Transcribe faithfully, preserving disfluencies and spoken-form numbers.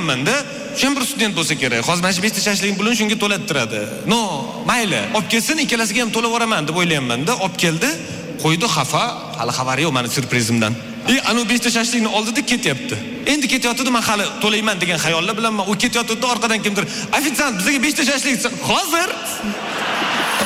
to'layapman-da. Shu ham bir student bo'lsa kerak. Hozir mana shu beshta shashlikning pulini shunga to'lattiradi. No, mayli. Olib kelsin, ikkalasiga ham to'lab yuboraman deb o'ylayapman-da. Olib keldi, qo'ydi xafa, hali xabari yo'q meni surprizimdan. E, anu beshta shashlikni oldida ketyapti. Endi ketyapti, men hali to'layman degan xayollar bilan men u ketyapti, orqadan kimdir, "Ofitsiant, bizga beshta shashlik hozir."